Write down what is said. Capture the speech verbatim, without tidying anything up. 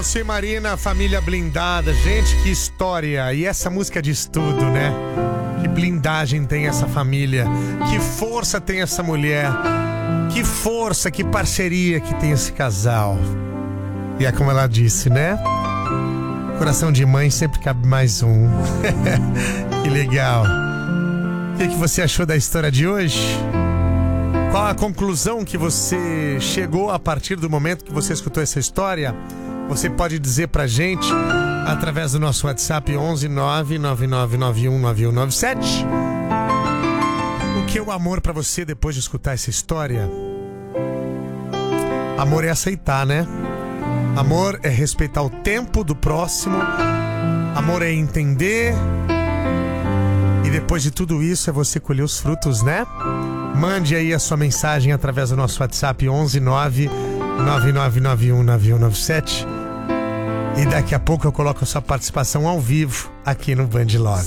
Nelson e Marina, família blindada. Gente, que história. E essa música diz tudo, né? Que blindagem tem essa família. Que força tem essa mulher. Que força, que parceria que tem esse casal. E é como ela disse, né? Coração de mãe sempre cabe mais um. Que legal. O que, que você achou da história de hoje? Qual a conclusão que você chegou a partir do momento que você escutou essa história? Você pode dizer pra gente através do nosso WhatsApp onze nove nove nove nove um nove um nove sete. O que é o amor pra você depois de escutar essa história? Amor é aceitar, né? Amor é respeitar o tempo do próximo. Amor é entender. E depois de tudo isso é você colher os frutos, né? Mande aí a sua mensagem através do nosso WhatsApp onze nove nove nove nove um nove um nove sete. E daqui a pouco eu coloco a sua participação ao vivo aqui no Band Love.